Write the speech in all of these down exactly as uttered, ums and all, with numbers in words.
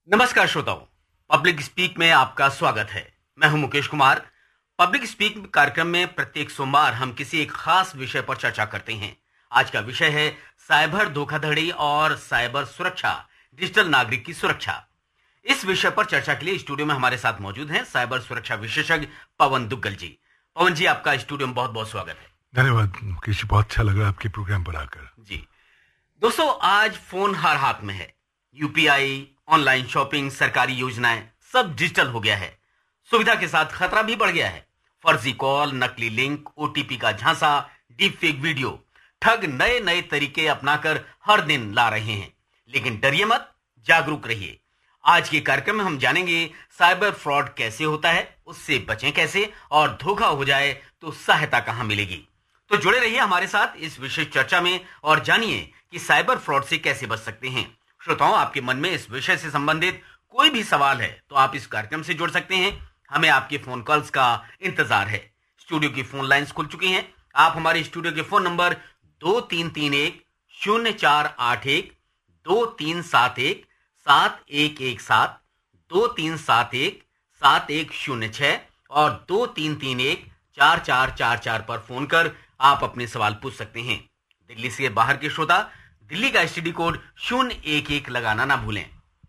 नमस्कार श्रोताओं, public speak में आपका स्वागत है। मैं हूं मुकेश कुमार। पब्लिक स्पीक कार्यक्रम में प्रत्येक सोमवार हम किसी एक खास विषय पर चर्चा करते हैं। आज का विषय है साइबर धोखाधड़ी और साइबर सुरक्षा, डिजिटल नागरिक की सुरक्षा। इस विषय पर चर्चा के लिए स्टूडियो में हमारे साथ मौजूद हैं साइबर सुरक्षा विशेषज्ञ पवन दुग्गल जी। पवन जी, आपका स्टूडियो में बहुत बहुत स्वागत है। धन्यवाद मुकेश, बहुत अच्छा लग रहा है आपके प्रोग्राम पर आकर। जी दोस्तों, आज फोन हर हाथ में है। यूपीआई, ऑनलाइन शॉपिंग, सरकारी योजनाएं, सब डिजिटल हो गया है। सुविधा के साथ खतरा भी बढ़ गया है। फर्जी कॉल, नकली लिंक, ओटीपी का झांसा, डीप फेक वीडियो, ठग नए नए तरीके अपनाकर हर दिन ला रहे हैं। लेकिन डरिए मत, जागरूक रहिए। आज के कार्यक्रम में हम जानेंगे साइबर फ्रॉड कैसे होता है, उससे बचें कैसे, और धोखा हो जाए तो सहायता कहां मिलेगी। तो जुड़े रहिए हमारे साथ इस विशेष चर्चा में और जानिए कि साइबर फ्रॉड से कैसे बच सकते हैं। श्रोताओं, आपके मन में इस विषय से संबंधित कोई भी सवाल है तो आप इस कार्यक्रम से जुड़ सकते हैं। हमें आपके फोन कॉल्स का इंतजार है। स्टूडियो की फोन लाइंस खुल चुकी हैं। आप हमारे स्टूडियो के फोन नंबर दो तीन तीन एक शून्य चार आठ एक, दो तीन सात एक सात एक एक सात, दो तीन सात एक सात एक शून्य छह और दो तीन तीन एक चार चार चार चार पर फोन कर आप अपने सवाल पूछ सकते हैं। दिल्ली से बाहर के श्रोता दिल्ली का एसटीडी कोड शून्य एक एक लगाना ना भूलें।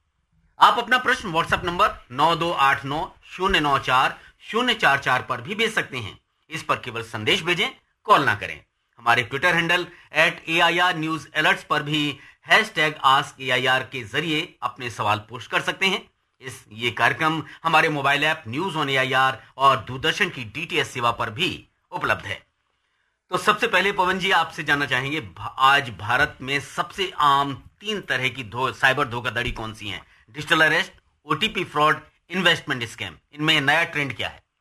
आप अपना प्रश्न व्हाट्सएप नंबर नौ दो आठ नौ शून्य नौ चार शून्य चार चार पर भी भेज सकते हैं। इस पर केवल संदेश भेजें, कॉल ना करें। हमारे Twitter handle at A I R news alerts पर भी hash tag ask A I R के जरिए अपने सवाल पोस्ट कर सकते हैं। इस ये कार्यक्रम हमारे mobile app news on A I R और दूरदर्शन की डीटीएच सेवा पर भी उपलब्ध है। तो सबसे पहले पवन जी, आपसे जानना चाहेंगे, आज भारत में सबसे आम तीन तरह की धो, साइबर धोखाधड़ी कौन सी हैं? Digital arrest, OTP fraud, investment scam. इनमें नया ट्रेंड क्या है?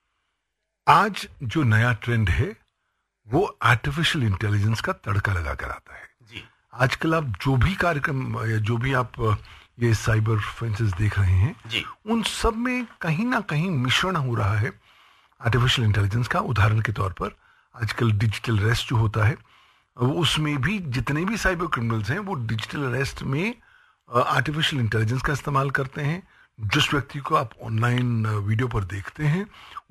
आज जो नया ट्रेंड है वो आर्टिफिशियल इंटेलिजेंस का तड़का लगाकर आता है। जी, आजकल आप जो भी कार्यक्रम या जो भी आप ये साइबर फेंसेस देख रहे हैं जी, उन सब में कहीं ना कहीं मिश्रण हो रहा है आर्टिफिशियल इंटेलिजेंस का। उदाहरण के तौर पर आजकल डिजिटल अरेस्ट जो होता है, उसमें भी जितने भी साइबर क्रिमिनल्स हैं वो डिजिटल अरेस्ट में आर्टिफिशियल इंटेलिजेंस का इस्तेमाल करते हैं। जिस व्यक्ति को आप ऑनलाइन वीडियो पर देखते हैं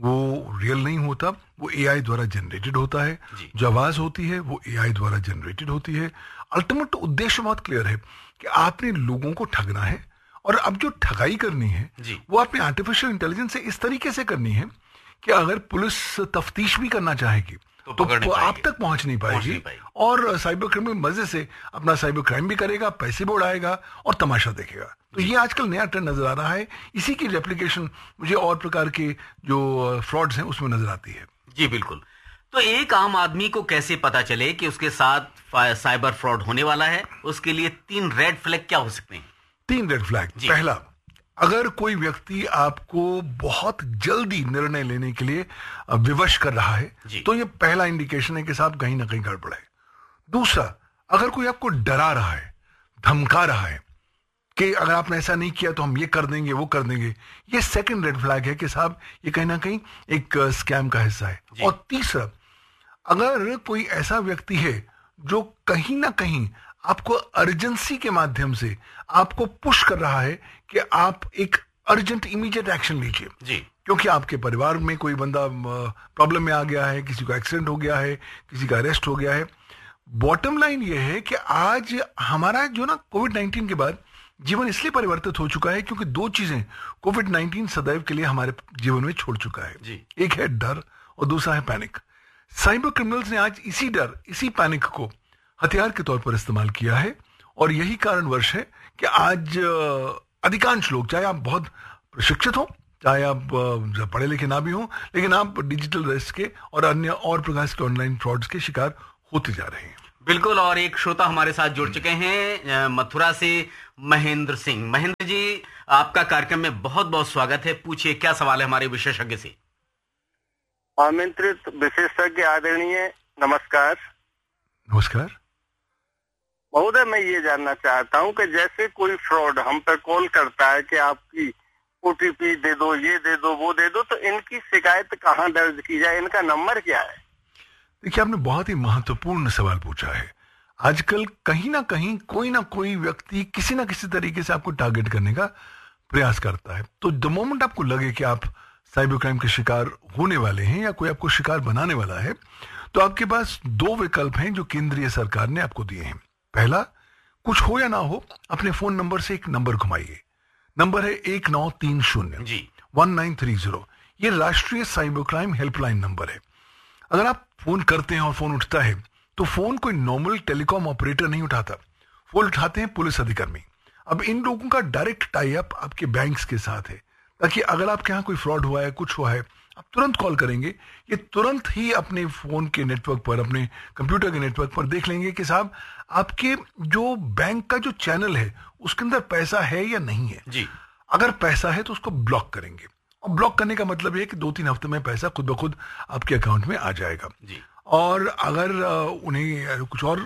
वो रियल नहीं होता, वो एआई द्वारा जनरेटेड होता है। जो आवाज़ होती है वो एआई द्वारा जनरेटेड होती है। अल्टीमेट उद्देश्य बहुत क्लियर है कि आपने लोगों को ठगना है, और अब जो ठगाई करनी है वो आपने आर्टिफिशियल इंटेलिजेंस से इस तरीके से करनी है कि अगर पुलिस तफ्तीश भी करना चाहेगी तो, तो आप तक पहुंच नहीं पाएगी, नहीं पाएगी। और साइबर क्रिमिनल मजे से अपना साइबर क्राइम भी करेगा, पैसे भी उड़ाएगा और तमाशा देखेगा। तो ये आजकल नया ट्रेंड नजर आ रहा है। इसी की रेप्लिकेशन मुझे और प्रकार के जो फ्रॉड्स हैं उसमें नजर आती है। जी बिल्कुल। तो एक आम आदमी को कैसे पता चले कि उसके साथ साइबर फ्रॉड होने वाला है? उसके लिए तीन रेड फ्लैग क्या हो सकते हैं? तीन रेड फ्लैग। पहला, अगर कोई व्यक्ति आपको बहुत जल्दी निर्णय लेने के लिए विवश कर रहा है तो ये पहला इंडिकेशन है कि साहब कहीं ना कहीं गड़बड़ है। दूसरा, अगर कोई आपको डरा रहा है, धमका रहा है कि अगर आपने ऐसा नहीं किया तो हम ये कर देंगे, वो कर देंगे, ये सेकंड रेड फ्लैग है कि साहब ये कहीं ना कहीं एक स्कैम का हिस्सा है। और तीसरा, अगर कोई ऐसा व्यक्ति है जो कहीं ना कहीं आपको अर्जेंसी के माध्यम से आपको पुश कर रहा है कि आप एक अर्जेंट इमीडिएट एक्शन लीजिए, जी, क्योंकि आपके परिवार में कोई बंदा प्रॉब्लम में आ गया है, किसी को एक्सीडेंट हो गया है, किसी का अरेस्ट हो गया है। बॉटम लाइन ये है कि आज हमारा जो ना कोविड नाइन्टीन के बाद जीवन इसलिए परिवर्तित हो चुका है क्योंकि दो चीजें कोविड नाइन्टीन सदैव के लिए हमारे जीवन में छोड़ चुका है जी। एक है डर और दूसरा है पैनिक। साइबर क्रिमिनल्स ने आज इसी डर, इसी पैनिक को हथियार के तौर पर इस्तेमाल किया है, और यही कारणवश है कि आज अधिकांश लोग, चाहे आप बहुत प्रशिक्षित हो, चाहे आप पढ़े लिखे ना भी हो, लेकिन आप डिजिटल अरेस्ट के और अन्य और प्रकार के ऑनलाइन फ्रॉड्स के शिकार होते जा रहे हैं। बिल्कुल। और एक श्रोता हमारे साथ जुड़ चुके हैं मथुरा से, महेंद्र सिंह। महेंद्र जी, आपका कार्यक्रम में बहुत बहुत स्वागत है। पूछिए, क्या सवाल है हमारे विशेषज्ञ से? आमंत्रित विशेषज्ञ आदरणीय, नमस्कार। नमस्कार महोदय, मैं ये जानना चाहता हूँ कि जैसे कोई फ्रॉड हम पर कॉल करता है कि आपकी ओटीपी दे दो, ये दे दो, वो दे दो, तो इनकी शिकायत कहाँ दर्ज की जाए? इनका नंबर क्या है? देखिए, आपने बहुत ही महत्वपूर्ण सवाल पूछा है। आजकल कहीं ना कहीं कोई ना कोई व्यक्ति किसी ना किसी तरीके से आपको टारगेट करने का प्रयास करता है। तो द मोमेंट आपको लगे कि आप साइबर क्राइम के शिकार होने वाले हैं या कोई आपको शिकार बनाने वाला है, तो आपके पास दो विकल्प हैं जो केंद्रीय सरकार ने आपको दिए हैं। पहला, कुछ हो या ना हो, अपने फोन नंबर से एक नंबर घुमाइए। नंबर है एक नौ तीन शून्य जी वन नाइन थ्री जीरो। ये राष्ट्रीय साइबर क्राइम हेल्पलाइन नंबर है। अगर आप फोन करते हैं और फोन उठता है तो फोन कोई नॉर्मल टेलीकॉम ऑपरेटर नहीं उठाता, फोन उठाते हैं पुलिस अधिकारी। अब इन लोगों का डायरेक्ट टाई अप आपके बैंक्स के साथ है, ताकि अगर आपके यहाँ कोई फ्रॉड हुआ है, कुछ हुआ है, आप तुरंत कॉल करेंगे, ये तुरंत ही अपने फोन के नेटवर्क पर, अपने कंप्यूटर के नेटवर्क पर देख लेंगे कि साहब आपके जो बैंक का जो चैनल है उसके अंदर पैसा है या नहीं है जी। अगर पैसा है तो उसको ब्लॉक करेंगे, और ब्लॉक करने का मतलब ये है कि दो तीन हफ्ते में पैसा खुद ब खुद आपके अकाउंट में आ जाएगा जी। और अगर उन्हें कुछ और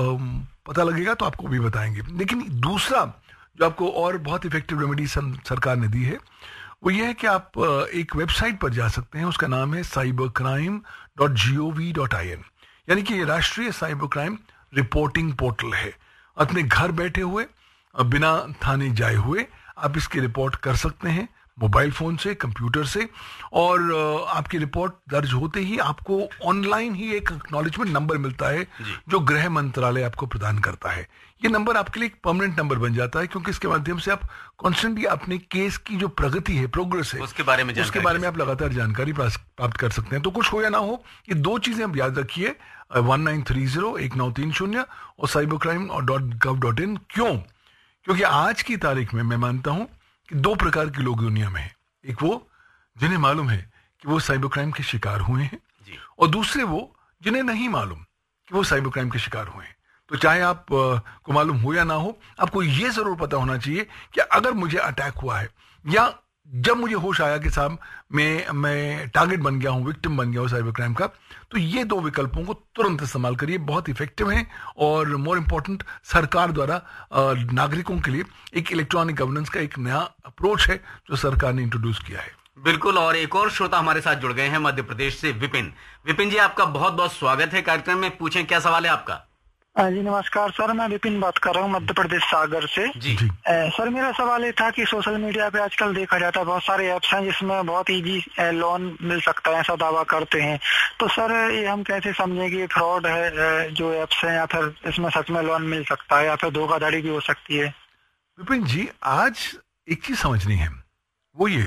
पता लगेगा तो आपको भी बताएंगे। लेकिन दूसरा जो आपको और बहुत इफेक्टिव रेमेडी सरकार ने दी है वो ये है कि आप एक वेबसाइट पर जा सकते हैं, उसका नाम है cyber crime dot G O V dot I N, यानी कि ये राष्ट्रीय साइबर क्राइम रिपोर्टिंग पोर्टल है। अपने घर बैठे हुए, बिना थाने जाए हुए आप इसकी रिपोर्ट कर सकते हैं मोबाइल फोन से, कंप्यूटर से, और आपकी रिपोर्ट दर्ज होते ही आपको ऑनलाइन ही एक एक्नॉलेजमेंट नंबर मिलता है जो गृह मंत्रालय आपको प्रदान करता है। ये नंबर आपके लिए एक परमानेंट नंबर बन जाता है, क्योंकि इसके माध्यम से आप कॉन्स्टेंटली अपने केस की जो प्रगति है, प्रोग्रेस है, उसके बारे में उसके बारे में आप लगातार जानकारी प्राप्त कर सकते हैं। तो कुछ हो या ना हो, ये दो चीजें आप याद रखिए, वन नाइन थ्री जीरो एक नौ तीन शून्य और cyber crime dot gov dot in. क्यों? क्योंकि आज की तारीख में मैं मानता हूं कि दो प्रकार के लोग दुनिया में हैं। एक वो जिन्हें मालूम है कि वो साइबर क्राइम के शिकार हुए हैं, और दूसरे वो जिन्हें नहीं मालूम कि वो साइबर क्राइम के शिकार हुए हैं। तो चाहे आप आ, को मालूम हो या ना हो, आपको ये जरूर पता होना चाहिए कि अगर मुझे अटैक हुआ है या जब मुझे होश आया कि साहब मैं मैं टारगेट बन गया हूं, विक्टिम बन गया हूं साइबर क्राइम का, तो ये दो विकल्पों को तुरंत इस्तेमाल करिए, बहुत इफेक्टिव हैं। और मोर इम्पोर्टेंट, सरकार द्वारा नागरिकों के लिए एक इलेक्ट्रॉनिक गवर्नेंस का एक नया अप्रोच है जो सरकार ने इंट्रोड्यूस किया है। बिल्कुल। और एक और श्रोता हमारे साथ जुड़ गए हैं मध्य प्रदेश से, विपिन। विपिन जी, आपका बहुत बहुत स्वागत है कार्यक्रम में। पूछें, क्या सवाल है आपका? जी नमस्कार सर, मैं विपिन बात कर रहा हूँ मध्य प्रदेश सागर से। जी ए, सर मेरा सवाल ये था कि सोशल मीडिया पे आजकल देखा जाता है बहुत सारे ऐप्स हैं जिसमें बहुत इजी लोन मिल सकता है, ऐसा दावा करते हैं। तो सर ये हम कैसे समझें कि फ्रॉड है जो ऐप्स हैं, या फिर इसमें सच में लोन मिल सकता है, या फिर धोखाधड़ी भी हो सकती है? विपिन जी, आज एक चीज समझनी है, वो ये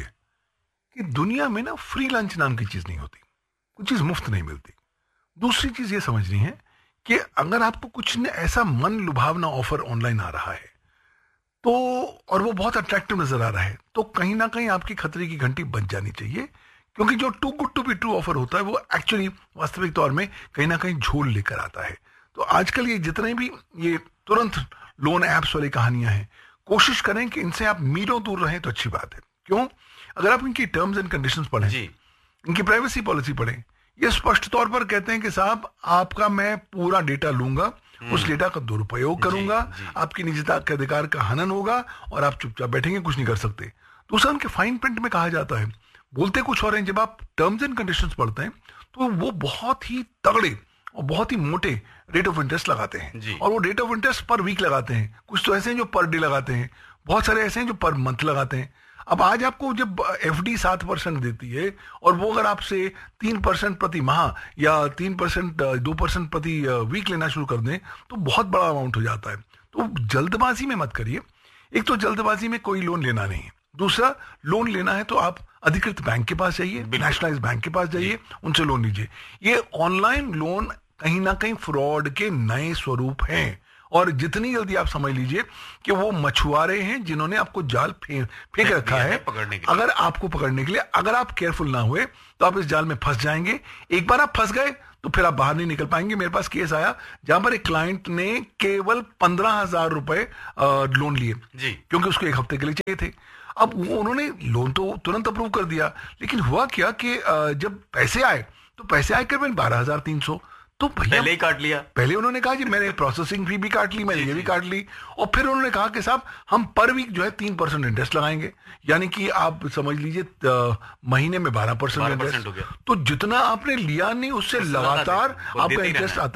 कि दुनिया में ना फ्री लंच नाम की चीज नहीं होती, कुछ चीज मुफ्त नहीं मिलती। दूसरी चीज ये समझनी है कि अगर आपको कुछ न ऐसा मन लुभावना ऑफर ऑनलाइन आ रहा है तो, और वो बहुत अट्रैक्टिव नजर आ रहा है, तो कहीं ना कहीं आपकी खतरे की घंटी बज जानी चाहिए, क्योंकि जो to good to be true offer होता है वो एक्चुअली वास्तविक तौर में कहीं ना कहीं झोल लेकर आता है। तो आजकल ये जितने भी ये तुरंत लोन एप्स वाली कहानियां हैं, कोशिश करें कि इनसे आप मीलों दूर रहें तो अच्छी बात है। क्यों? अगर आप इनकी टर्म्स एंड कंडीशंस पढ़ें, इनकी प्राइवेसी पॉलिसी पढ़ें, ये स्पष्ट तौर पर कहते हैं कि साहब आपका मैं पूरा डेटा लूंगा, उस डेटा का दुरुपयोग करूंगा, जी, जी. आपकी निजता के अधिकार का हनन होगा और आप चुपचाप बैठेंगे, कुछ नहीं कर सकते। दूसरा, उनके फाइन प्रिंट में कहा जाता है, बोलते कुछ और हैं, जब आप टर्म्स एंड कंडीशंस पढ़ते हैं तो वो बहुत ही तगड़े और बहुत ही मोटे रेट ऑफ इंटरेस्ट लगाते हैं, और वो रेट ऑफ इंटरेस्ट पर वीक लगाते हैं। कुछ तो ऐसे हैं जो पर डे लगाते हैं, बहुत सारे ऐसे हैं जो पर मंथ लगाते हैं। अब आज आपको जब एफडी सात परसेंट देती है और वो अगर आपसे तीन परसेंट प्रति माह या तीन परसेंट दो परसेंट प्रति वीक लेना शुरू कर दें तो बहुत बड़ा अमाउंट हो जाता है। तो जल्दबाजी में मत करिए। एक तो जल्दबाजी में कोई लोन लेना नहीं है, दूसरा लोन लेना है तो आप अधिकृत बैंक के पास जाइए, नेशनलाइज बैंक के पास जाइए, उनसे लोन लीजिए। ये ऑनलाइन लोन कहीं ना कहीं फ्रॉड के नए स्वरूप हैं, और जितनी जल्दी आप समझ लीजिए कि वो मछुआरे हैं जिन्होंने आपको जाल फेंक फेंक रखा है पकड़ने के लिए। अगर आपको पकड़ने के लिए अगर आप केयरफुल ना हुए तो आप इस जाल में फंस जाएंगे। एक बार आप फंस गए तो फिर आप बाहर नहीं निकल पाएंगे। मेरे पास केस आया जहां पर एक क्लाइंट ने केवल पंद्रह हजार रुपए लोन लिए, क्योंकि उसको एक हफ्ते के लिए चाहिए थे। अब वो उन्होंने लोन तो तुरंत अप्रूव कर दिया, लेकिन हुआ क्या कि जब पैसे आए तो पैसे आए करीबन बारह हजार तीन सौ, तो पहले ही काट लिया। पहले उन्होंने कहा जी मैंने प्रोसेसिंग फी भी काट ली, मैंने ये भी काट ली, और फिर उन्होंने कहा कि साहब हम पर वीक जो है तीन परसेंट इंटरेस्ट लगाएंगे, यानी कि आप समझ लीजिए महीने में बारह परसेंट इंटरेस्ट। तो जितना आपने लिया नहीं उससे लगातार आपका इंटरेस्ट आता रहा,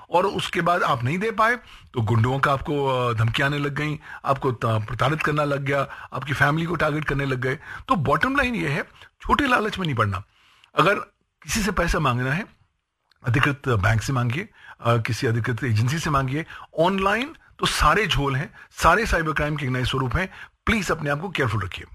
और उसके बाद आप नहीं दे पाए तो गुंडों का आपको धमकी आने लग गई, आपको प्रताड़ित करना लग गया, आपकी फैमिली को टारगेट करने लग गए। तो बॉटम लाइन ये है, छोटे लालच में नहीं पड़ना। अगर किसी से पैसा मांगना है, अधिकृत बैंक से मांगिए, किसी अधिकृत एजेंसी से मांगिए। ऑनलाइन तो सारे झोल हैं, सारे साइबर क्राइम के नए स्वरूप हैं। प्लीज अपने आप को केयरफुल रखिए।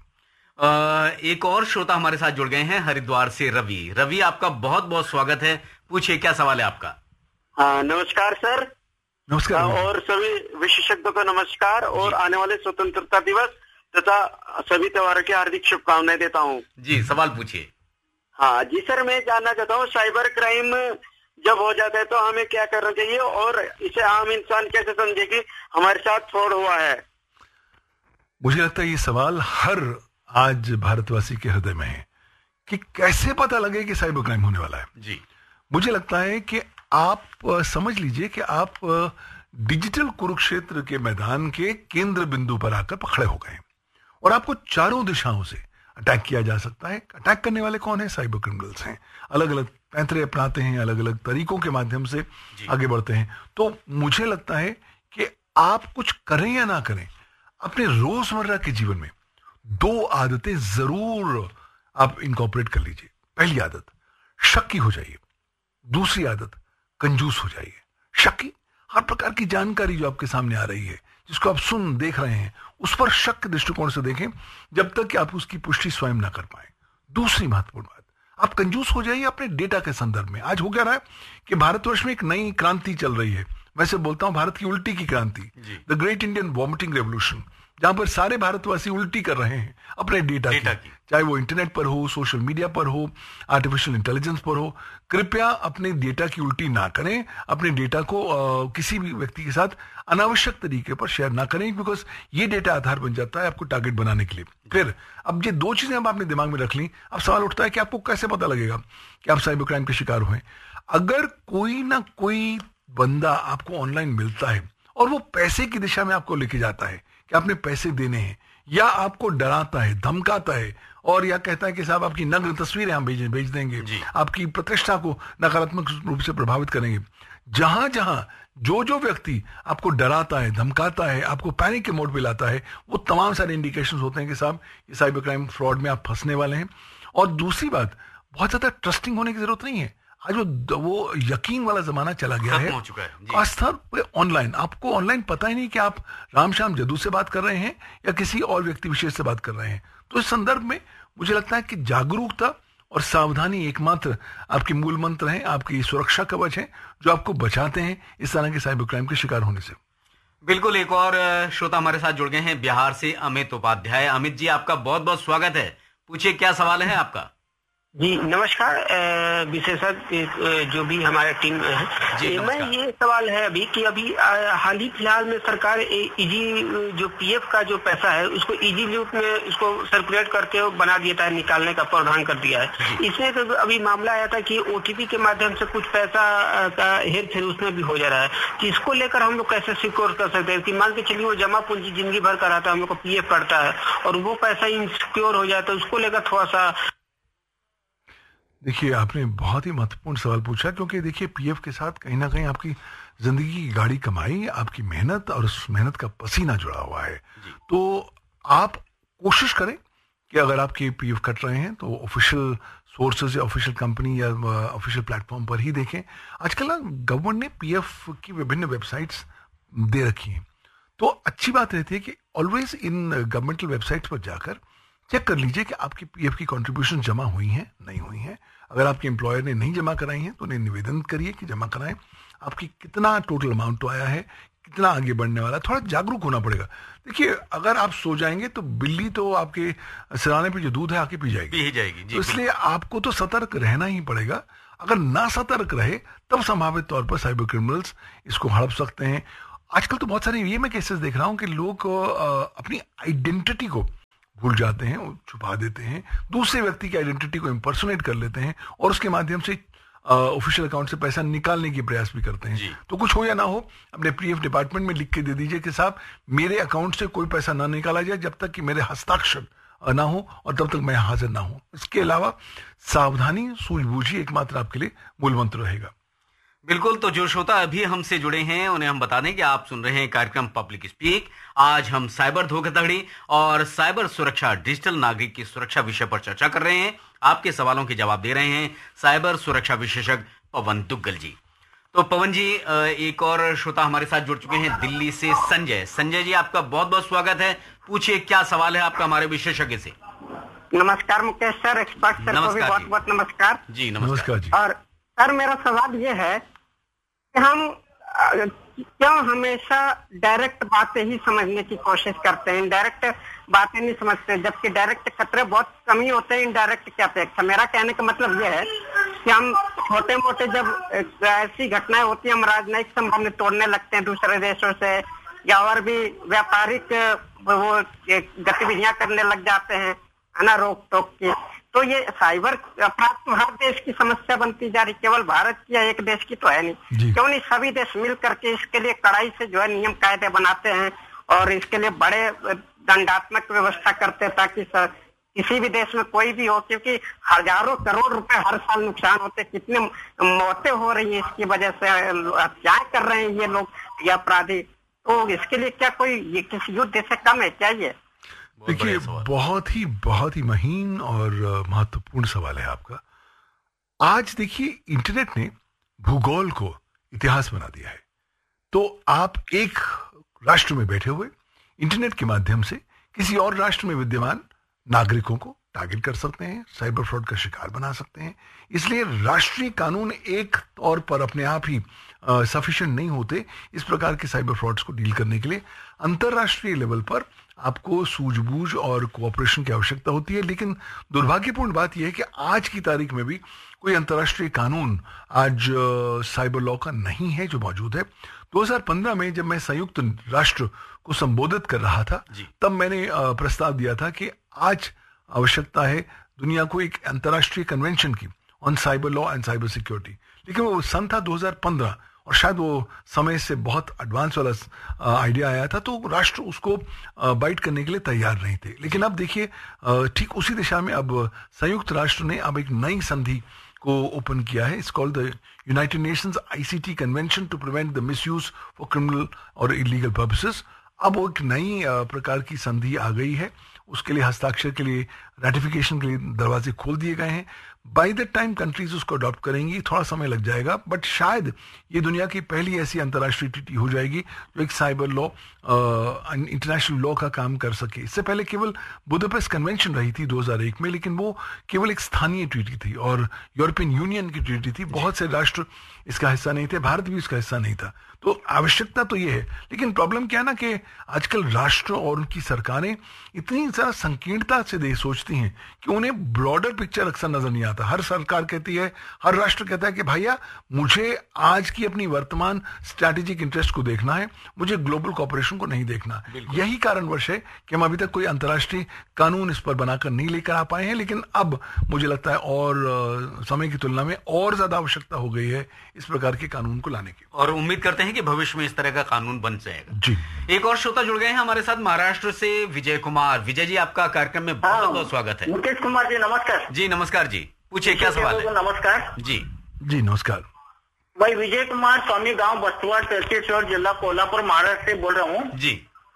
एक और श्रोता हमारे साथ जुड़ गए हैं हरिद्वार से, रवि। रवि, आपका बहुत बहुत स्वागत है। पूछिए, क्या सवाल है आपका? हाँ, नमस्कार सर। नमस्कार। और सभी विशेषज्ञों को नमस्कार, और आने वाले स्वतंत्रता दिवस तथा सभी त्योहारों की हार्दिक शुभकामनाएं देता हूँ। जी, सवाल पूछिए। हाँ जी सर, मैं जानना चाहता हूँ, साइबर क्राइम जब हो जाता है तो हमें क्या करना चाहिए, और इसे आम इंसान कैसे समझे कि हमारे साथ फ्रॉड हुआ है? मुझे लगता है ये सवाल हर आज भारतवासी के हृदय में है कि कैसे पता लगे कि साइबर क्राइम होने वाला है। जी, मुझे लगता है कि आप समझ लीजिए कि आप डिजिटल कुरुक्षेत्र के मैदान के केंद्र बिंदु पर आकर पकड़े हो गए और आपको चारों दिशाओं से अटैक किया जा सकता है। अटैक करने वाले कौन है? साइबर क्रिमिनल्स हैं। अलग अलग पैंतरे अपनाते हैं, अलग अलग तरीकों के माध्यम से आगे बढ़ते हैं। तो मुझे लगता है कि आप कुछ करें या ना करें, अपने रोजमर्रा के जीवन में दो आदतें जरूर आप इनकॉर्पोरेट कर लीजिए। पहली आदत, शक्की हो जाइए। दूसरी आदत, कंजूस हो जाइए। शक्की, हर प्रकार की जानकारी जो आपके सामने आ रही है, जिसको आप सुन देख रहे हैं, उस पर शक के दृष्टिकोण से देखें जब तक कि आप उसकी पुष्टि स्वयं ना कर पाए। दूसरी महत्वपूर्ण बात, आप कंजूस हो जाइए अपने डेटा के संदर्भ में। आज हो क्या रहा है कि भारतवर्ष में एक नई क्रांति चल रही है। वैसे बोलता हूं भारत की उल्टी की क्रांति, the great Indian vomiting revolution, जहां पर सारे भारतवासी उल्टी कर रहे हैं अपने डेटा, डेटा की, की चाहे वो इंटरनेट पर हो, सोशल मीडिया पर हो, आर्टिफिशियल इंटेलिजेंस पर हो। कृपया अपने डेटा की उल्टी ना करें। अपने डेटा को आ, किसी भी व्यक्ति के साथ अनावश्यक तरीके पर शेयर ना करें, बिकॉज ये डेटा आधार बन जाता है आपको टारगेट बनाने के लिए। फिर अब ये दो चीजें अब आपने दिमाग में रख ली। अब सवाल उठता है कि आपको कैसे पता लगेगा कि आप साइबर क्राइम के शिकार हुए? अगर कोई ना कोई बंदा आपको ऑनलाइन मिलता है और वो पैसे की दिशा में आपको लेके जाता है कि आपने पैसे देने हैं, या आपको डराता है, धमकाता है, और या कहता है कि साहब आपकी नग्न तस्वीरें हम भेज भेज देंगे, आपकी प्रतिष्ठा को नकारात्मक रूप से प्रभावित करेंगे। जहां जहां जो जो व्यक्ति आपको डराता है, धमकाता है, आपको पैनिक के मोड पे लाता है, वो तमाम सारे इंडिकेशंस होते हैं कि साहब ये साइबर क्राइम फ्रॉड में आप फंसने वाले हैं। और दूसरी बात, बहुत ज्यादा ट्रस्टिंग होने की जरूरत नहीं है। आज वो वो यकीन वाला जमाना चला गया है, हो चुका है। खास तौर पे ऑनलाइन। आपको ऑनलाइन पता ही नहीं कि आप राम श्याम जदू से बात कर रहे हैं या किसी और व्यक्ति विशेष से बात कर रहे हैं। तो इस संदर्भ में मुझे लगता है कि जागरूकता और सावधानी एकमात्र आपके मूल मंत्र हैं, आपकी सुरक्षा कवच है, जो आपको बचाते हैं इस तरह के साइबर क्राइम के शिकार होने से। बिल्कुल। एक और श्रोता हमारे साथ जुड़ गए हैं बिहार से, अमित उपाध्याय। अमित जी, आपका बहुत बहुत स्वागत है। पूछिए, क्या सवाल है आपका? जी नमस्कार विशेषज्ञ जो भी हमारे टीम में है। मैं ये सवाल है अभी कि अभी हाल ही फिलहाल में सरकार इजी जो पीएफ का जो पैसा है उसको इजी लूप में इसको सर्कुलेट करके बना दिया था, निकालने का प्रावधान कर दिया है। इसमें तो अभी मामला आया था कि ओटीपी के माध्यम से कुछ पैसा का हेर फेर उसमें भी हो जा रहा है। कि इसको लेकर हम लोग कैसे सिक्योर कर सकते हैं कि मान के चलिए वो जमा पूंजी जिंदगी भर का रहता है, हम लोग को पीएफ कटता है और वो पैसा इनसिक्योर हो जाता है, उसको लेकर थोड़ा सा। देखिए, आपने बहुत ही महत्वपूर्ण सवाल पूछा, क्योंकि देखिए पीएफ के साथ कहीं ना कहीं आपकी जिंदगी की गाड़ी कमाई, आपकी मेहनत और उस मेहनत का पसीना जुड़ा हुआ है। तो आप कोशिश करें कि अगर आपके पीएफ कट रहे हैं तो ऑफिशियल सोर्सेज या ऑफिशियल कंपनी या ऑफिशियल प्लेटफॉर्म पर ही देखें। आजकल ना गवर्नमेंट ने पीएफ की विभिन्न वेबसाइट्स दे रखी हैं, तो अच्छी बात रहती है कि ऑलवेज इन गवर्नमेंटल वेबसाइट्स पर जाकर चेक कर लीजिए कि आपकी पीएफ की कंट्रीब्यूशन जमा हुई हैं, नहीं हुई हैं। अगर आपके एम्प्लॉयर ने नहीं जमा कराई हैं तो उन्हें निवेदन करिए कि जमा कराएं। आपकी कितना टोटल अमाउंट तो आया है, कितना आगे बढ़ने वाला, थोड़ा जागरूक होना पड़ेगा। देखिए, अगर आप सो जाएंगे तो बिल्ली तो आपके सिराने पे जो दूध है आके पी जाएगी, पी ही जाएगी। तो इसलिए आपको तो सतर्क रहना ही पड़ेगा। अगर ना सतर्क रहे तब संभावित तौर पर साइबर क्रिमिनल्स इसको हड़प सकते हैं। आजकल तो बहुत सारे ये मैं केसेस देख रहा हूँ कि लोग अपनी आइडेंटिटी को भूल जाते हैं, छुपा देते हैं, दूसरे व्यक्ति की आइडेंटिटी को इम्पर्सोनेट कर लेते हैं और उसके माध्यम से ऑफिशियल अकाउंट से पैसा निकालने की प्रयास भी करते हैं। तो कुछ हो या ना हो, अपने पीएफ डिपार्टमेंट में लिख के दे दीजिए कि साहब मेरे अकाउंट से कोई पैसा ना निकाला जाए जब तक कि मेरे हस्ताक्षर ना हो और तब तक मैं हाजिर ना हूं। इसके अलावा सावधानी, सूझबूझ ही एकमात्र आपके लिए मूल मंत्र रहेगा। बिल्कुल। तो जो श्रोता अभी हमसे जुड़े हैं उन्हें हम बता दें कि आप सुन रहे हैं कार्यक्रम पब्लिक स्पीक। आज हम साइबर धोखाधड़ी और साइबर सुरक्षा, डिजिटल नागरिक की सुरक्षा विषय पर चर्चा कर रहे हैं। आपके सवालों के जवाब दे रहे हैं साइबर सुरक्षा विशेषज्ञ पवन दुग्गल जी। तो पवन जी, एक और श्रोता हमारे साथ जुड़ चुके हैं दिल्ली से, संजय। संजय जी, आपका बहुत बहुत स्वागत है। पूछिए, क्या सवाल है आपका हमारे विशेषज्ञ से? नमस्कार मुकेश सर, एक्सपर्ट सर को भी बहुत बहुत नमस्कार जी। नमस्कार जी। और सर, मेरा सवाल ये है कि हम क्यों हमेशा डायरेक्ट बातें ही समझने की कोशिश करते हैं, इनडायरेक्ट बातें नहीं समझते, जबकि डायरेक्ट खतरे बहुत कम ही होते हैं इनडायरेक्ट की अपेक्षा। मेरा कहने का मतलब ये है कि हम छोटे मोटे जब ऐसी घटनाएं होती हैं, हम राजनयिक संबंध तोड़ने लगते हैं दूसरे देशों से, या और भी व्यापारिक वो गतिविधियां करने लग जाते हैं, है ना, रोक टोक की। तो ये साइबर अपराध तो हर देश की समस्या बनती जा रही, केवल भारत की या एक देश की तो है नहीं। क्यों नहीं सभी देश मिल करके इसके लिए कड़ाई से जो है नियम कायदे बनाते हैं और इसके लिए बड़े दंडात्मक व्यवस्था करते हैं, ताकि किसी भी देश में कोई भी हो, क्योंकि हजारों करोड़ रुपए हर साल नुकसान होते, कितने मौतें हो रही है इसकी वजह से, हत्याएं कर रहे हैं ये लोग, ये अपराधी। तो इसके लिए क्या कोई ये किसी युद्ध से कम है क्या? ये देखिए, बहुत ही बहुत ही महीन और महत्वपूर्ण सवाल है आपका। आज देखिए, इंटरनेट ने भूगोल को इतिहास बना दिया है। तो आप एक राष्ट्र में बैठे हुए इंटरनेट के माध्यम से किसी और राष्ट्र में विद्यमान नागरिकों को टारगेट कर सकते हैं, साइबर फ्रॉड का शिकार बना सकते हैं। इसलिए राष्ट्रीय कानून एक तौर पर अपने आप ही सफिशिएंट नहीं होते इस प्रकार के साइबर फ्रॉड्स को डील करने के लिए। अंतरराष्ट्रीय लेवल पर आपको सूझबूझ और कोऑपरेशन की आवश्यकता होती है। लेकिन दुर्भाग्यपूर्ण बात यह है कि आज की तारीख में भी कोई अंतरराष्ट्रीय कानून आज साइबर लॉ का नहीं है जो मौजूद है। दो हज़ार पंद्रह में जब मैं संयुक्त राष्ट्र को संबोधित कर रहा था, तब मैंने प्रस्ताव दिया था कि आज आवश्यकता है दुनिया को एक अंतरराष्ट्रीय कन्वेंशन की on cyber law and cyber security. लेकिन वो सन था दो हज़ार पंद्रह और शायद वो समय से बहुत एडवांस वाला आइडिया आया था, तो राष्ट्र उसको बाइट करने के लिए तैयार नहीं थे। लेकिन अब देखिए, ठीक उसी दिशा में अब संयुक्त राष्ट्र ने अब एक नई संधि को ओपन किया है। It's called the United Nations ICT convention to prevent the misuse for criminal और इलीगल पर्पसेस। अब वो एक नई प्रकार की संधि आ गई है, उसके लिए हस्ताक्षर के लिए, रेटिफिकेशन के लिए दरवाजे खोल दिए गए हैं। बाय द टाइम कंट्रीज उसको अडॉप्ट करेंगी, थोड़ा समय लग जाएगा, बट शायद ये दुनिया की पहली ऐसी अंतर्राष्ट्रीय ट्रीटी हो जाएगी जो एक साइबर लॉ, इंटरनेशनल लॉ का काम कर सके। इससे पहले केवल बुदापेस्ट कन्वेंशन रही थी दो हज़ार एक में, लेकिन वो केवल एक स्थानीय ट्रीटी थी और यूरोपियन यूनियन की ट्रीटी थी। बहुत से राष्ट्र इसका हिस्सा नहीं थे, भारत भी इसका हिस्सा नहीं था। तो आवश्यकता तो ये है, लेकिन प्रॉब्लम क्या ना कि आजकल राष्ट्र और उनकी सरकारें इतनी ज़्यादा संकीर्णता से दे सोचती हैं कि उन्हें ब्रॉडर पिक्चर अक्सर नजर नहीं आता। हर सरकार कहती है, हर राष्ट्र कहता है कि भैया मुझे आज की अपनी वर्तमान स्ट्रैटेजिक इंटरेस्ट को देखना है, मुझे ग्लोबल कॉर्पोरेशन को नहीं देखना। यही कारणवश है कि हम अभी तक कोई अंतर्राष्ट्रीय कानून इस पर बनाकर नहीं लेकर आ पाए हैं। लेकिन अब मुझे लगता है और समय की तुलना में और ज्यादा आवश्यकता हो गई है इस प्रकार के कानून को लाने की, और उम्मीद करते हैं कि भविष्य में इस तरह का कानून बन जाएगा। जी। एक और श्रोता जुड़ गए हैं हमारे साथ महाराष्ट्र से, विजय कुमार। विजय जी, आपका कार्यक्रम में बहुत बहुत स्वागत है। मुकेश कुमार जी नमस्कार। जी नमस्कार जी, पूछिए क्या सवाल है? नमस्कार जी। जी नमस्कार भाई, विजय कुमार, स्वामी गांव, बस्तवाड़, तहसील जिला कोल्हापुर, महाराष्ट्र से बोल रहा हूँ। जी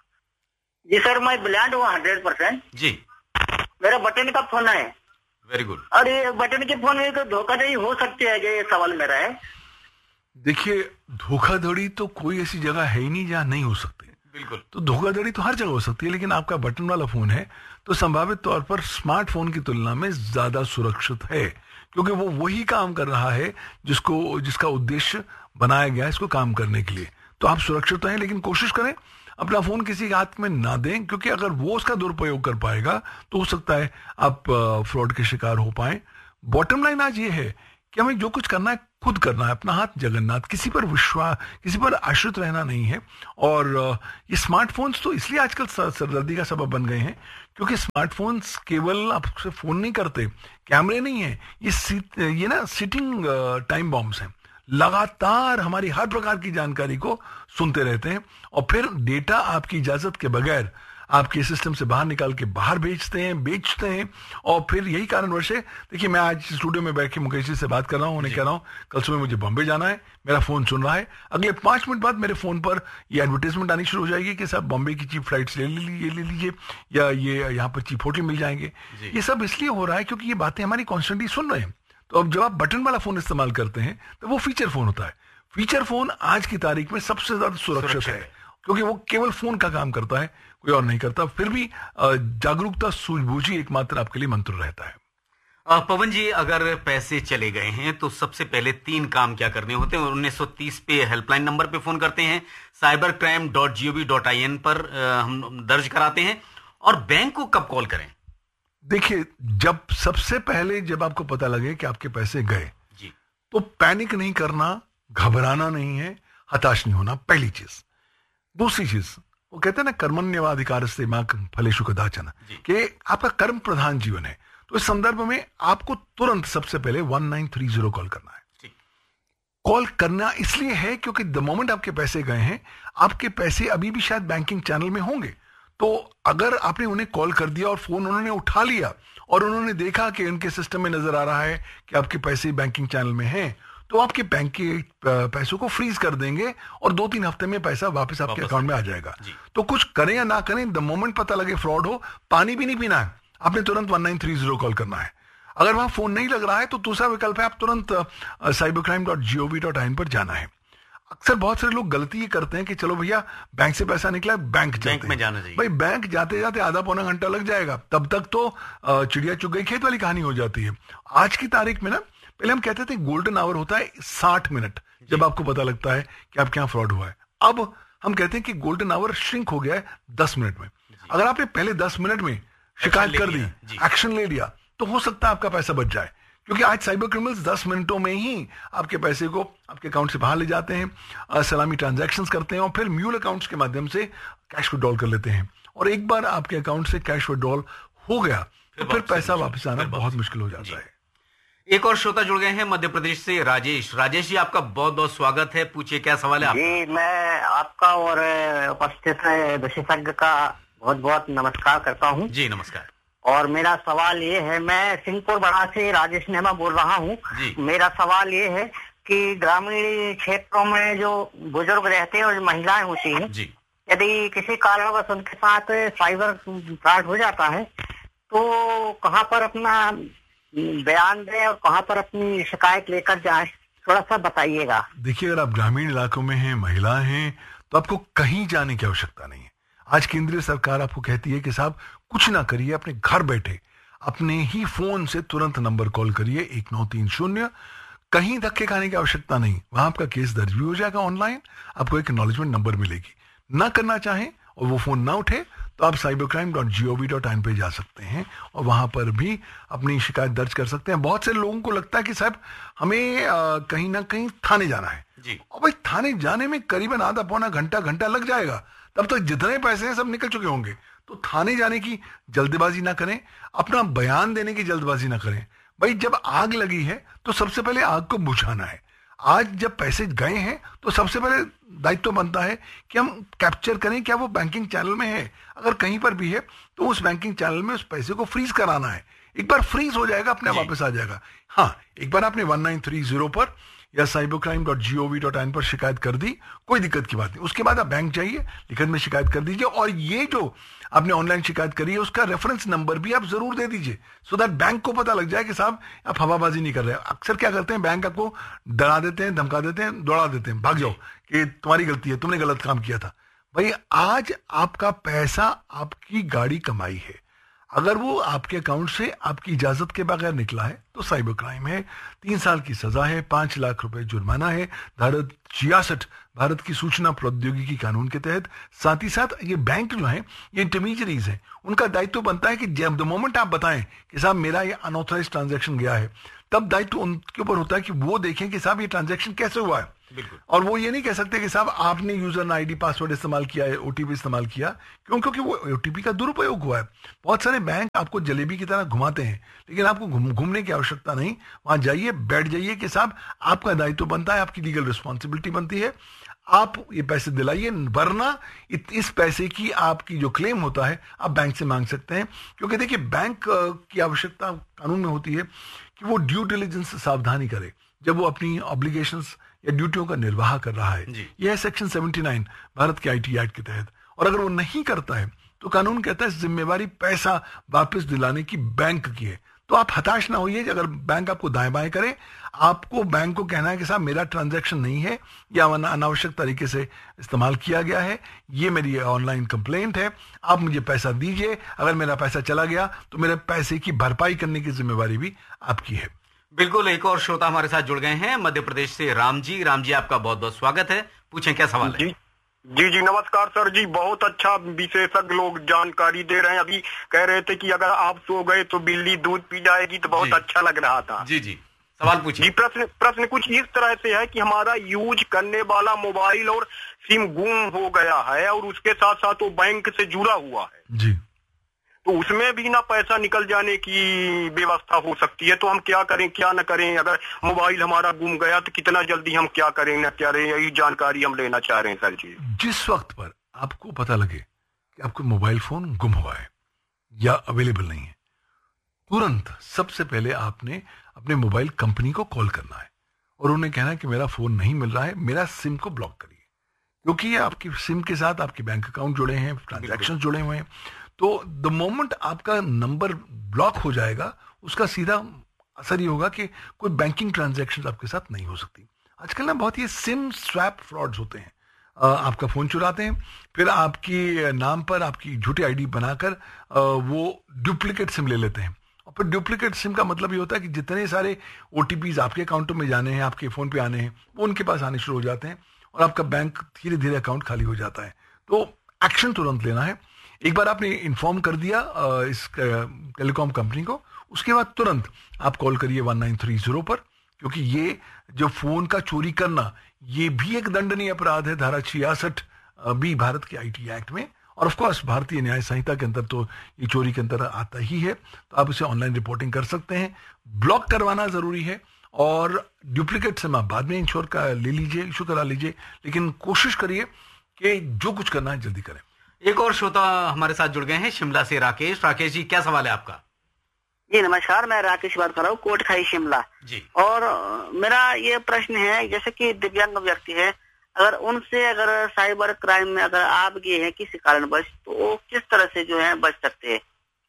जी सर, मैं ब्लैंड हूँ हंड्रेड परसेंट। जी। मेरा बटन का फोन है। Very good. और ये बटन के फोन में तो धोखाधड़ी हो सकती है, ये सवाल मेरा है। देखिए, धोखाधड़ी तो कोई ऐसी जगह है ही नहीं जहां नहीं हो सकती। बिल्कुल। तो धोखाधड़ी तो हर जगह हो सकती है, लेकिन आपका बटन वाला फोन है तो संभावित तौर पर स्मार्टफोन की तुलना में ज्यादा सुरक्षित है, क्योंकि वो वही काम कर रहा है जिसको जिसका उद्देश्य बनाया गया है इसको काम करने के लिए। तो आप सुरक्षित हैं, लेकिन कोशिश करें अपना फोन किसी के हाथ में ना दें, क्योंकि अगर वो उसका दुरुपयोग कर पाएगा तो हो सकता है आप फ्रॉड के शिकार हो पाए। बॉटम लाइन आज ये है कि हमें जो कुछ करना है खुद करना है, अपना हाथ जगन्नाथ, किसी पर विश्वास, किसी पर आश्रित रहना नहीं है। और ये स्मार्टफोन्स तो इसलिए आजकल सरदर्दी का सबब बन गए हैं क्योंकि स्मार्टफोन्स केवल आपसे फोन नहीं करते, कैमरे नहीं है, ये ये ना सिटिंग टाइम बॉम्ब्स हैं, लगातार हमारी हर प्रकार की जानकारी को सुनते रहते हैं और फिर डेटा आपकी इजाजत के बगैर आपके सिस्टम से बाहर निकाल के बाहर भेजते हैं, बेचते हैं। और फिर यही कारणवश है, देखिए मैं आज स्टूडियो में बैठ के मुकेश जी से बात कर रहा हूँ, उन्हें कह रहा हूँ कल सुबह मुझे बॉम्बे जाना है, मेरा फोन सुन रहा है, अगले पांच मिनट बाद मेरे फोन पर ये एडवर्टाइजमेंट आनी शुरू हो जाएगी कि साहब बॉम्बे की चीप फ्लाइट्स ले लीजिए ले लीजिए या ये यहाँ पर चीप होटल मिल जाएंगे। ये सब इसलिए हो रहा है क्योंकि ये बातें हमारी कॉन्स्टेंटली सुन रहे हैं। तो अब जब आप बटन वाला फोन इस्तेमाल करते हैं तो वो फीचर फोन होता है। फीचर फोन आज की तारीख में सबसे ज्यादा सुरक्षित है क्योंकि वो केवल फोन का काम करता है, कोई और नहीं करता। फिर भी जागरूकता, सूझबूझ ही एकमात्र आपके लिए मंत्र रहता है। पवन जी, अगर पैसे चले गए हैं तो सबसे पहले तीन काम क्या करने होते हैं? उन्नीस सौ तीस पे हेल्पलाइन नंबर पे फोन करते हैं, cyber crime dot G O V dot I N पर हम दर्ज कराते हैं, और बैंक को कब कॉल करें? देखिए, जब सबसे पहले जब आपको पता लगे कि आपके पैसे गए जी, तो पैनिक नहीं करना, घबराना नहीं है, हताश नहीं होना, पहली चीज। दूसरी चीज, वो कहते हैं ना कर्मण्यवाधिकार से मां फलेषु कदाचन, कि आपका कर्म प्रधान जीवन है। तो इस संदर्भ में आपको तुरंत सबसे पहले one nine three zero call करना है। कॉल करना इसलिए है क्योंकि द मोमेंट आपके पैसे गए हैं, आपके पैसे अभी भी शायद बैंकिंग चैनल में होंगे। तो अगर आपने उन्हें कॉल कर दिया और फोन उन्होंने उठा लिया और उन्होंने देखा कि उनके सिस्टम में नजर आ रहा है कि आपके पैसे बैंकिंग चैनल में हैं, तो आपके बैंक के पैसों को फ्रीज कर देंगे और दो तीन हफ्ते में पैसा वापस आपके अकाउंट में आ जाएगा। तो कुछ करें या ना करें, द मोमेंट पता लगे फ्रॉड हो, पानी भी नहीं पीना है, आपने तुरंत one nine three zero call करना है। अगर वहां फोन नहीं लग रहा है तो दूसरा विकल्प है, आप तुरंत cyber crime dot G O V dot I N पर जाना है। अक्सर बहुत सारे लोग गलती ये करते हैं कि चलो भैया बैंक से पैसा निकला, बैंक बैंक में जाना चाहिए। भाई बैंक जाते जाते आधा पौना घंटा लग जाएगा, तब तक तो चिड़िया चुग गई खेत वाली कहानी हो जाती है। आज की तारीख में ना, पहले हम कहते थे गोल्डन आवर होता है साठ मिनट जब आपको पता लगता है कि आपके यहाँ फ्रॉड हुआ है। अब हम कहते हैं कि गोल्डन आवर श्रिंक हो गया है दस मिनट में। अगर आपने पहले दस मिनट में शिकायत कर दी, एक्शन ले लिया, तो हो सकता है आपका पैसा बच जाए, क्योंकि आज साइबर क्रिमिनल्स दस मिनटों में ही आपके पैसे को आपके अकाउंट से बाहर ले जाते हैं, सलामी ट्रांजैक्शंस करते हैं और फिर म्यूल अकाउंट्स के माध्यम से कैश विड्रॉल कर लेते हैं। और एक बार आपके अकाउंट से कैश विड्रॉल हो गया तो फिर पैसा वापस आना बहुत मुश्किल हो जाता है। एक और श्रोता जुड़ गए हैं मध्य प्रदेश से, राजेश। राजेश जी, आपका बहुत बहुत स्वागत है, पूछिए क्या सवाल है आपका? जी, मैं आपका और उपस्थित विशेषज्ञ का बहुत बहुत नमस्कार करता हूँ। जी नमस्कार। और मेरा सवाल ये है, मैं सिंहपुर बड़ा से राजेश नेमा बोल रहा हूँ। मेरा सवाल ये है कि ग्रामीण क्षेत्रों में जो बुजुर्ग रहते हैं और जो महिलाएं होती हैं, यदि किसी कारणवश उनके साथ साइबर फ्रॉड हो जाता है तो कहाँ पर अपना बयान दें और कहाँ पर अपनी शिकायत लेकर जाएं, थोड़ा सा बताइएगा। देखिए, अगर आप ग्रामीण इलाकों में हैं, महिला हैं, तो आपको कहीं जाने की आवश्यकता नहीं है। आज केंद्रीय सरकार आपको कहती है कि साहब कुछ ना करिए, अपने घर बैठे अपने ही फोन से तुरंत नंबर कॉल करिए एक नौ तीन शून्य। कहीं धक्के खाने की आवश्यकता नहीं, वहां आपका केस दर्ज भी हो जाएगा ऑनलाइन, आपको एक एक्नॉलेजमेंट नंबर मिलेगी। ना करना चाहें और वो फोन ना उठे तो आप cyber crime dot G O V dot I N पे जा सकते हैं और वहां पर भी अपनी शिकायत दर्ज कर सकते हैं। बहुत से लोगों को लगता है कि साहब हमें आ, कहीं ना कहीं थाने जाना है जी। और भाई थाने जाने में करीबन आधा पौना घंटा घंटा लग जाएगा, तब तक जितने पैसे हैं सब निकल चुके होंगे। तो थाने जाने की जल्दबाजी ना करें, अपना बयान देने की जल्दबाजी ना करें। भाई जब आग लगी है तो सबसे पहले आग को बुझाना है। आज जब पैसे गए हैं तो सबसे पहले दायित्व तो बनता है कि हम कैप्चर करें क्या वो बैंकिंग चैनल में है। अगर कहीं पर भी है तो उस बैंकिंग चैनल में उस पैसे को फ्रीज कराना है। एक बार फ्रीज हो जाएगा, अपने वापस आ जाएगा। हाँ, एक बार आपने वन नाइन थ्री जीरो पर या cyber crime dot G O V dot I N पर शिकायत कर दी, कोई दिक्कत की बात नहीं। उसके बाद आप बैंक जाइए, लिखित में शिकायत कर दीजिए और ये जो आपने ऑनलाइन शिकायत करी है उसका रेफरेंस नंबर भी आप जरूर दे दीजिए, सो दैट बैंक को पता लग जाए कि साहब आप हवाबाजी नहीं कर रहे हैं। अक्सर क्या करते हैं, बैंक आपको डरा देते हैं, धमका देते हैं, दौड़ा देते हैं, भाग जाओ कि तुम्हारी गलती है, तुमने गलत काम किया था। भाई आज आपका पैसा आपकी गाड़ी कमाई है, अगर वो आपके अकाउंट से आपकी इजाजत के बगैर निकला है तो साइबर क्राइम है, तीन साल की सजा है, पांच लाख रुपए जुर्माना है, धारा छियासठ भारत की सूचना प्रौद्योगिकी कानून के तहत। साथ ही साथ ये बैंक जो है ये इंटरमीडियरीज हैं, उनका दायित्व बनता है कि जब द मोमेंट आप बताएं कि साहब मेरा ये अनऑथराइज ट्रांजैक्शन गया है, तब दायित्व उनके ऊपर होता है कि वो देखें कि साहब ये ट्रांजैक्शन कैसे हुआ है। और वो ये नहीं कह सकते कि साहब आपने यूजर आईडी पासवर्ड इस्तेमाल किया है, ओटीपी इस्तेमाल किया, क्यों? क्योंकि वो ओटीपी का दुरुपयोग हुआ है। बहुत सारे बैंक आपको जलेबी की तरह घुमाते हैं, लेकिन आपको घूमने की आवश्यकता नहीं। वहां जाइए, बैठ जाइए कि साहब आपका दायित्व बनता है, आपकी लीगल रिस्पॉन्सिबिलिटी बनती है। आप ये पैसे दिलाइए, वरना इस पैसे की आपकी जो क्लेम होता है आप बैंक से मांग सकते हैं। क्योंकि देखिए, बैंक की आवश्यकता कानून में होती है कि वो ड्यू डिलिजेंस सावधानी करे जब वो अपनी ऑब्लिगेशंस या ड्यूटियों का निर्वाह कर रहा है। यह है सेक्शन उन्यासी भारत के आईटी एक्ट के तहत। और अगर वो नहीं करता है तो कानून कहता है जिम्मेवारी पैसा वापस दिलाने की बैंक की है। तो आप हताश ना होइए अगर बैंक आपको दाएं बाएं करे। आपको बैंक को कहना है कि साहब मेरा ट्रांजैक्शन नहीं है या अनावश्यक तरीके से इस्तेमाल किया गया है, ये मेरी ऑनलाइन कंप्लेंट है, आप मुझे पैसा दीजिए। अगर मेरा पैसा चला गया तो मेरे पैसे की भरपाई करने की जिम्मेवारी भी आपकी है। बिल्कुल। एक और श्रोता हमारे साथ जुड़ गए हैं मध्य प्रदेश से, राम जी। राम जी, आपका बहुत बहुत स्वागत है, पूछें क्या सवाल है। जी जी नमस्कार सर जी, बहुत अच्छा विशेषज्ञ लोग जानकारी दे रहे हैं। अभी कह रहे थे कि अगर आप सो गए तो बिल्ली दूध पी जाएगी, तो बहुत अच्छा लग रहा था। जी जी, सवाल पूछिए। जी, प्रश्न प्रश्न कुछ इस तरह से है कि हमारा यूज करने वाला मोबाइल और सिम गुम हो गया है और उसके साथ साथ वो बैंक से जुड़ा हुआ है जी, तो उसमें भी ना पैसा निकल जाने की व्यवस्था हो सकती है। तो हम क्या करें क्या न करें? अगर मोबाइल हमारा गुम गया तो कितना जल्दी हम क्या करें न करें, यही जानकारी हम लेना चाह रहे हैं सर जी। जिस वक्त पर आपको पता लगे कि आपको मोबाइल फोन गुम हुआ है या अवेलेबल नहीं है, तुरंत सबसे पहले आपने अपने मोबाइल कंपनी को कॉल करना है और उन्हें कहना है कि मेरा फोन नहीं मिल रहा है, मेरा सिम को ब्लॉक करिए। क्योंकि आपकी सिम के साथ आपके बैंक अकाउंट जुड़े हैं, ट्रांजैक्शन जुड़े हुए हैं। तो द मोमेंट आपका नंबर ब्लॉक हो जाएगा, उसका सीधा असर ये होगा कि कोई बैंकिंग ट्रांजैक्शन आपके साथ नहीं हो सकती। आजकल ना बहुत ये सिम स्वैप फ्रॉड्स होते हैं। आ, आपका फोन चुराते हैं, फिर आपकी नाम पर आपकी झूठी आईडी बनाकर आ, वो डुप्लीकेट सिम ले लेते हैं। और फिर डुप्लीकेट सिम का मतलब ये होता है कि जितने सारे ओटीपीज आपके अकाउंटों में जाने हैं, आपके फोन पे आने हैं, वो उनके पास आने शुरू हो जाते हैं और आपका बैंक धीरे धीरे अकाउंट खाली हो जाता है। तो एक्शन तुरंत लेना है। एक बार आपने इन्फॉर्म कर दिया इस टेलीकॉम कंपनी को, उसके बाद तुरंत आप कॉल करिए वन नाइन थ्री जीरो पर, क्योंकि ये जो फोन का चोरी करना ये भी एक दंडनीय अपराध है, धारा छियासठ बी भारत के आईटी एक्ट में। और ऑफ कोर्स भारतीय न्याय संहिता के अंदर तो ये चोरी के अंदर आता ही है। तो आप इसे ऑनलाइन रिपोर्टिंग कर सकते हैं। ब्लॉक करवाना जरूरी है और डुप्लीकेट सिम आप बाद में इंश्योर का ले लीजिए, इशू करा लीजिए, लेकिन कोशिश करिए कि जो कुछ करना है जल्दी करें। एक और श्रोता हमारे साथ जुड़ गए हैं शिमला से, राकेश। राकेश जी, क्या सवाल है आपका? जी नमस्कार, मैं राकेश बात कर रहा हूँ, कोटखाई शिमला जी। और मेरा ये प्रश्न है, जैसे कि दिव्यांग व्यक्ति है, अगर उनसे अगर साइबर क्राइम में अगर आप गए हैं किसी कारणवश, तो वो किस तरह से जो है बच सकते हैं?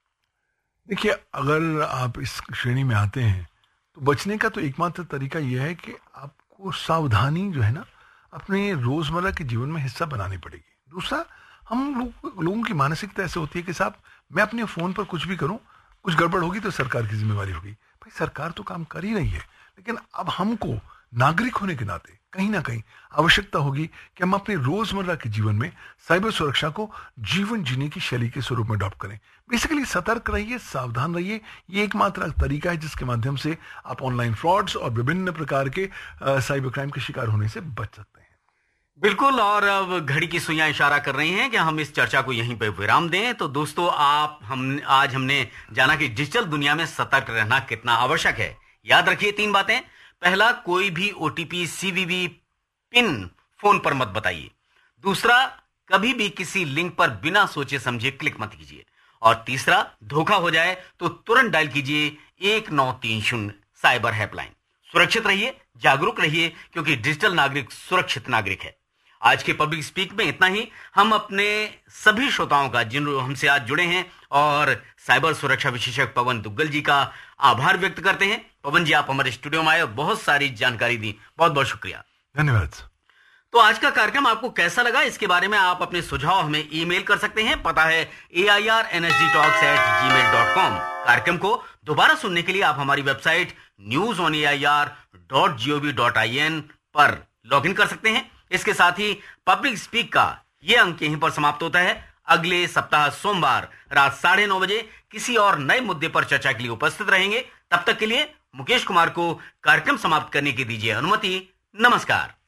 देखिए, अगर आप इस श्रेणी में आते हैं तो बचने का तो एकमात्र तरीका यह है कि आपको सावधानी जो है ना अपने रोजमर्रा के जीवन में हिस्सा बनानी पड़ेगी। दूसरा, हम लोग लोगों की मानसिकता ऐसे होती है कि साहब मैं अपने फोन पर कुछ भी करूं, कुछ गड़बड़ होगी तो सरकार की जिम्मेवारी होगी। भाई, सरकार तो काम कर ही रही है, लेकिन अब हमको नागरिक होने के नाते कहीं ना कहीं आवश्यकता होगी कि हम अपने रोजमर्रा के जीवन में साइबर सुरक्षा को जीवन जीने की शैली के स्वरूप में अडॉप्ट करें। बेसिकली सतर्क रहिए, सावधान रहिए। ये एकमात्र तरीका है जिसके माध्यम से आप ऑनलाइन फ्रॉड्स और विभिन्न प्रकार के साइबर क्राइम के शिकार होने से बच सकते हैं। बिल्कुल। और अब घड़ी की सुइयां इशारा कर रही हैं कि हम इस चर्चा को यहीं पे विराम दें। तो दोस्तों, आप हम आज हमने जाना कि डिजिटल दुनिया में सतर्क रहना कितना आवश्यक है। याद रखिए तीन बातें। पहला, कोई भी ओटीपी, सीवीवी पिन फोन पर मत बताइए। दूसरा, कभी भी किसी लिंक पर बिना सोचे समझे क्लिक मत कीजिए। और तीसरा, धोखा हो जाए तो तुरंत डायल कीजिए एक नौ तीन शून्य साइबर हेल्पलाइन। सुरक्षित रहिए, जागरूक रहिए, क्योंकि डिजिटल नागरिक सुरक्षित नागरिक है। आज के पब्लिक स्पीक में इतना ही। हम अपने सभी श्रोताओं का, जिन हमसे आज जुड़े हैं, और साइबर सुरक्षा विशेषज्ञ पवन दुग्गल जी का आभार व्यक्त करते हैं। पवन जी, आप हमारे स्टूडियो में आए और बहुत सारी जानकारी दी, बहुत बहुत शुक्रिया। धन्यवाद। तो आज का कार्यक्रम आपको कैसा लगा, इसके बारे में आप अपने सुझाव हमें ईमेल कर सकते हैं। पता है ए I R N S D talks eight ji mail dot com. कार्यक्रम को दोबारा सुनने के लिए आप हमारी website news on A I R dot G O V dot I N पर लॉग इन कर सकते हैं। इसके साथ ही पब्लिक स्पीक का ये अंक यहीं पर समाप्त होता है। अगले सप्ताह सोमवार रात साढ़े नौ बजे किसी और नए मुद्दे पर चर्चा के लिए उपस्थित रहेंगे। तब तक के लिए मुकेश कुमार को कार्यक्रम समाप्त करने की दीजिए अनुमति। नमस्कार।